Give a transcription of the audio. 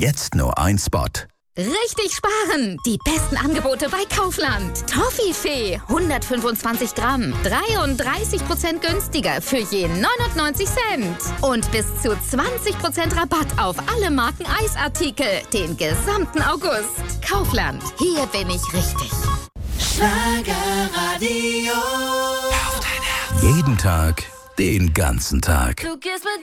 Jetzt nur ein Spot. Richtig sparen! Die besten Angebote bei Kaufland. Toffifee 125 Gramm, 33% günstiger für je 99 Cent. Und bis zu 20% Rabatt auf alle Marken Eisartikel den gesamten August. Kaufland, hier bin ich richtig. Schlagerradio. Jeden Tag, den ganzen Tag. Du gehst mit